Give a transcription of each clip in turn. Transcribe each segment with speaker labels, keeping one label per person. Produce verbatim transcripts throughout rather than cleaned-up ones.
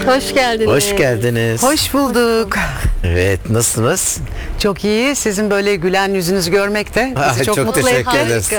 Speaker 1: Hoş geldiniz.
Speaker 2: Hoş geldiniz.
Speaker 3: Hoş bulduk.
Speaker 2: Evet, nasılsınız?
Speaker 3: Çok iyi. Sizin böyle gülen yüzünüzü görmek de bizi
Speaker 2: Ah,
Speaker 3: çok,
Speaker 2: çok
Speaker 3: mutlu
Speaker 2: teşekkür
Speaker 3: etti.
Speaker 2: ederiz.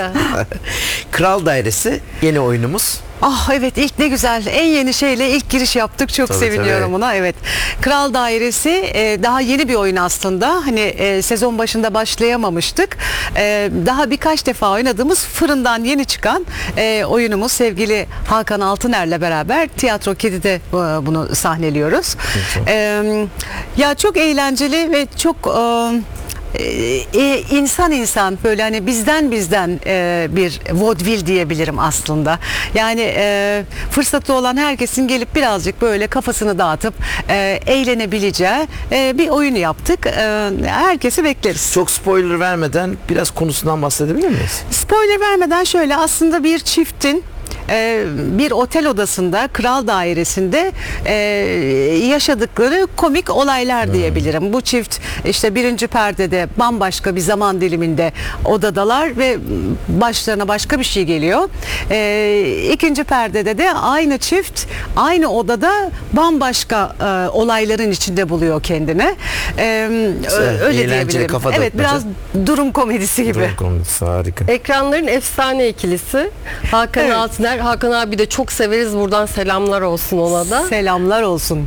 Speaker 2: Kral Dairesi yeni oyunumuz.
Speaker 3: Ah evet, ilk ne güzel. En yeni şeyle ilk giriş yaptık. Çok
Speaker 2: Tabii,
Speaker 3: seviniyorum
Speaker 2: tabii.
Speaker 3: buna. Evet. Kral Dairesi e, daha yeni bir oyun aslında. Hani e, sezon başında başlayamamıştık. E, daha birkaç defa oynadığımız, fırından yeni çıkan e, oyunumuz. Sevgili Hakan Altıner'le beraber Tiyatro Kedi'de e, bunu sahneliyoruz. E, ya çok eğlenceli ve çok e, Ee, insan insan böyle hani bizden bizden e, bir vaudeville diyebilirim aslında. Yani e, fırsatı olan herkesin gelip birazcık böyle kafasını dağıtıp e, eğlenebileceği e, bir oyunu yaptık. E, herkesi bekleriz.
Speaker 2: Çok spoiler vermeden biraz konusundan bahsedebilir miyiz?
Speaker 3: Spoiler vermeden şöyle, aslında bir çiftin Ee, bir otel odasında, kral dairesinde e, yaşadıkları komik olaylar diyebilirim. Bu çift işte birinci perdede bambaşka bir zaman diliminde odadalar ve başlarına başka bir şey geliyor. Ee, ikinci perdede de aynı çift aynı odada bambaşka e, olayların içinde buluyor kendini. Ee,
Speaker 2: Güzel,
Speaker 3: öyle
Speaker 2: eğlenceli,
Speaker 3: diyebilirim.
Speaker 2: kafa
Speaker 3: Evet,
Speaker 2: dağıtmaca.
Speaker 3: biraz durum komedisi gibi.
Speaker 2: Durum komedisi, harika.
Speaker 1: Ekranların efsane ikilisi Hakan
Speaker 3: Evet.
Speaker 1: Altıner. Hakan abi de çok severiz. Buradan selamlar olsun ona da.
Speaker 3: Selamlar olsun.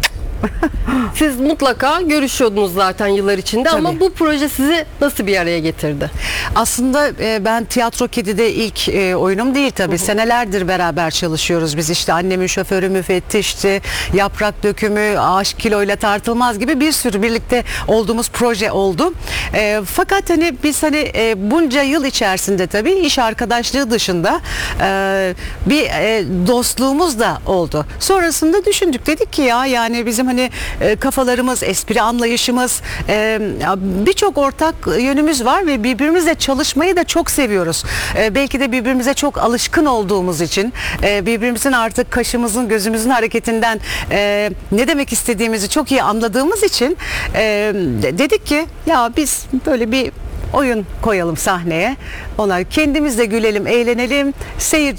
Speaker 1: Siz mutlaka görüşüyordunuz zaten yıllar içinde ama
Speaker 3: Tabii.
Speaker 1: bu proje sizi nasıl bir araya getirdi?
Speaker 3: Aslında e, ben Tiyatro Kedi'de ilk e, oyunum değil tabii. Senelerdir beraber çalışıyoruz biz, işte Annemin Şoförü, Müfettişti, Yaprak Dökümü, Aşk Kiloyla Tartılmaz gibi bir sürü birlikte olduğumuz proje oldu. E, fakat hani biz hani e, bunca yıl içerisinde tabii iş arkadaşlığı dışında e, bir e, dostluğumuz da oldu. Sonrasında düşündük, dedik ki ya yani bizim hani e, kafalarımız, espri anlayışımız, e, birçok ortak yönümüz var ve birbirimizle çalışmayı da çok seviyoruz. E, belki de birbirimize çok alışkın olduğumuz için, e, birbirimizin artık kaşımızın, gözümüzün hareketinden e, ne demek istediğimizi çok iyi anladığımız için e, dedik ki ya biz böyle bir oyun koyalım sahneye. Ona kendimiz de gülelim, eğlenelim. Seyirci